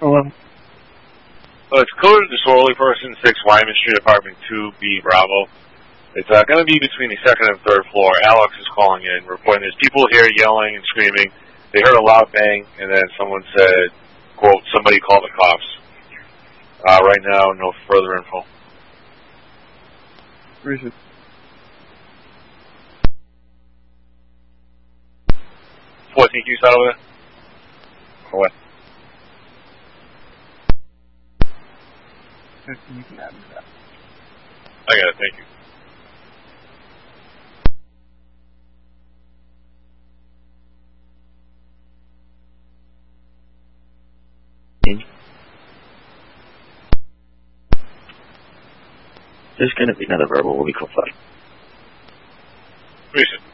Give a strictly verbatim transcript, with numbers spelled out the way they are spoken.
eleven. Well, it's coded disorderly person, six Wyman Street, apartment two B, Bravo. It's uh, going to be between the second and third floor. Alex is calling in, reporting there's people here yelling and screaming. They heard a loud bang, and then someone said, quote, somebody call the cops. Uh, right now, no further info. Appreciate it. fourteen Q side over there? Or what? You can add that. I got it, thank you. There's going to be another verbal when we call five. Appreciate it.